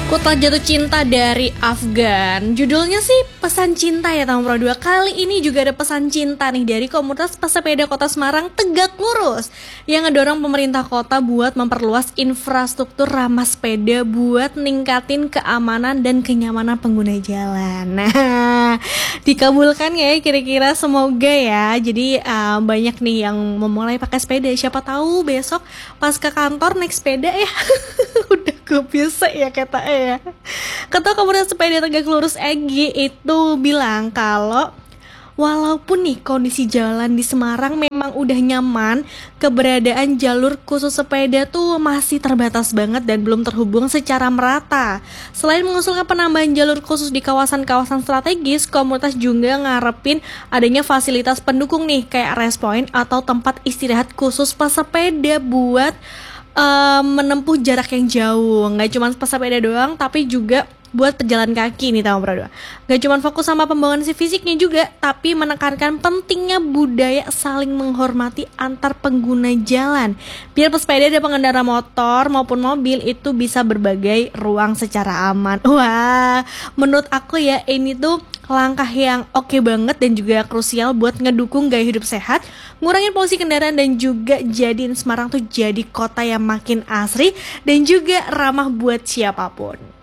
Kota Jatuh Cinta dari Afgan. Judulnya sih pesan cinta ya Tamu Pro 2. Kali ini juga ada pesan cinta nih dari komunitas pesepeda Kota Semarang Tegak Lurus yang ngedorong pemerintah kota buat memperluas infrastruktur ramah sepeda buat ningkatin keamanan dan kenyamanan pengguna jalan. Nah, dikabulkan ya kira-kira, semoga ya. Jadi banyak nih yang memulai pakai sepeda. Siapa tahu besok pas ke kantor naik sepeda ya. Udah kebiasa ya kata ya. Ketua Komunitas Sepeda Tegak Lurus Egy itu bilang kalau walaupun nih kondisi jalan di Semarang memang udah nyaman, keberadaan jalur khusus sepeda tuh masih terbatas banget dan belum terhubung secara merata. Selain mengusulkan penambahan jalur khusus di kawasan-kawasan strategis, komunitas juga ngarepin adanya fasilitas pendukung nih kayak rest point atau tempat istirahat khusus pesepeda buat menempuh jarak yang jauh. Nggak cuma pesepeda doang, tapi juga buat pejalan kaki nih Tamu Pro 2. Nggak cuma fokus sama pembangunan si fisiknya juga, tapi menekankan pentingnya budaya saling menghormati antar pengguna jalan, biar pesepeda dan pengendara motor maupun mobil itu bisa berbagai ruang secara aman. Wah, menurut aku ya ini tuh langkah yang oke banget dan juga krusial buat ngedukung gaya hidup sehat, ngurangin polusi kendaraan, dan juga jadiin Semarang tuh jadi kota yang makin asri dan juga ramah buat siapapun.